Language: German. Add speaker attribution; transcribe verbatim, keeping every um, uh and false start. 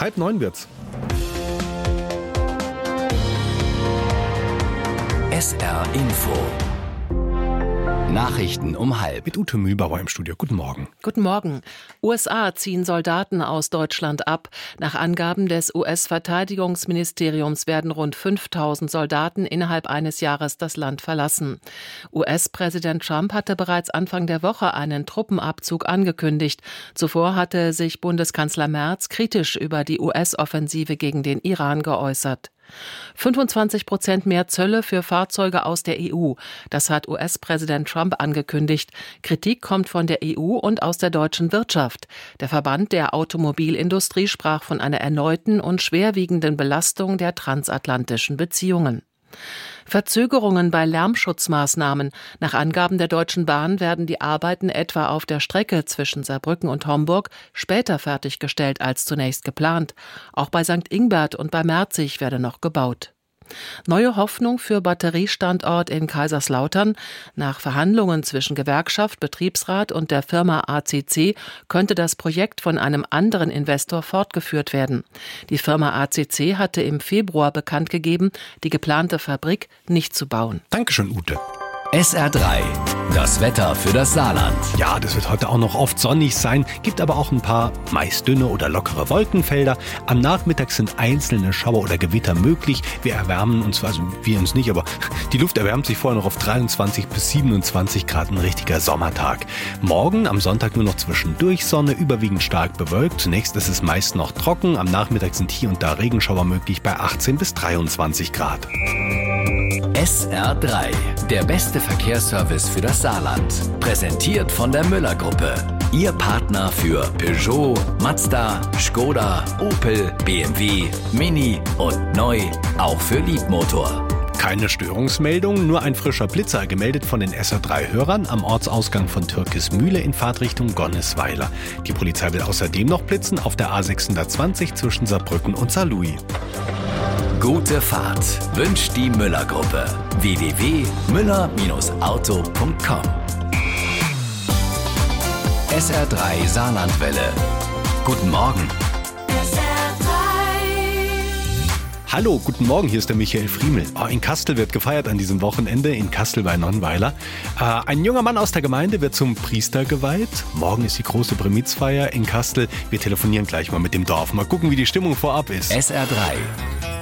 Speaker 1: Halb neun wird's.
Speaker 2: S R Info. Nachrichten um halb.
Speaker 1: Mit Ute Mühlbauer im Studio. Guten Morgen.
Speaker 3: Guten Morgen. U S A ziehen Soldaten aus Deutschland ab. Nach Angaben des U S-Verteidigungsministeriums werden rund fünftausend Soldaten innerhalb eines Jahres das Land verlassen. U S-Präsident Trump hatte bereits Anfang der Woche einen Truppenabzug angekündigt. Zuvor hatte sich Bundeskanzler Merz kritisch über die U S-Offensive gegen den Iran geäußert. fünfundzwanzig Prozent mehr Zölle für Fahrzeuge aus der E U. Das hat U S-Präsident Trump angekündigt. Kritik kommt von der E U und aus der deutschen Wirtschaft. Der Verband der Automobilindustrie sprach von einer erneuten und schwerwiegenden Belastung der transatlantischen Beziehungen. Verzögerungen bei Lärmschutzmaßnahmen. Nach Angaben der Deutschen Bahn werden die Arbeiten etwa auf der Strecke zwischen Saarbrücken und Homburg später fertiggestellt als zunächst geplant. Auch bei Sankt Ingbert und bei Merzig werde noch gebaut. Neue Hoffnung für Batteriestandort in Kaiserslautern. Nach Verhandlungen zwischen Gewerkschaft, Betriebsrat und der Firma A C C könnte das Projekt von einem anderen Investor fortgeführt werden. Die Firma A C C hatte im Februar bekannt gegeben, die geplante Fabrik nicht zu bauen.
Speaker 1: Dankeschön, Ute.
Speaker 2: S R drei. Das Wetter für das Saarland.
Speaker 1: Ja, das wird heute auch noch oft sonnig sein, gibt aber auch ein paar meist dünne oder lockere Wolkenfelder. Am Nachmittag sind einzelne Schauer oder Gewitter möglich. Wir erwärmen uns, also wir uns nicht, aber die Luft erwärmt sich vorher noch auf dreiundzwanzig bis siebenundzwanzig Grad, ein richtiger Sommertag. Morgen am Sonntag nur noch zwischendurch Sonne, überwiegend stark bewölkt. Zunächst ist es meist noch trocken, am Nachmittag sind hier und da Regenschauer möglich bei achtzehn bis dreiundzwanzig Grad.
Speaker 2: S R drei. Der beste Verkehrsservice für das Saarland. Präsentiert von der Müller-Gruppe. Ihr Partner für Peugeot, Mazda, Skoda, Opel, B M W, Mini und neu auch für Liebmotor.
Speaker 1: Keine Störungsmeldung, nur ein frischer Blitzer gemeldet von den S R drei Hörern am Ortsausgang von Türkismühle in Fahrtrichtung Gonnesweiler. Die Polizei will außerdem noch blitzen auf der A sechshundertzwanzig zwischen Saarbrücken und Saarlouis.
Speaker 2: Gute Fahrt wünscht die Müller-Gruppe. w w w punkt müller auto punkt com. S R drei Saarlandwelle. Guten Morgen.
Speaker 4: S R drei.
Speaker 1: Hallo, guten Morgen, hier ist der Michael Friemel. Oh, in Kastel wird gefeiert an diesem Wochenende, in Kastel bei Nonnweiler. Äh, ein junger Mann aus der Gemeinde wird zum Priester geweiht. Morgen ist die große Primizfeier in Kastel. Wir telefonieren gleich mal mit dem Dorf. Mal gucken, wie die Stimmung vorab ist.
Speaker 2: S R drei.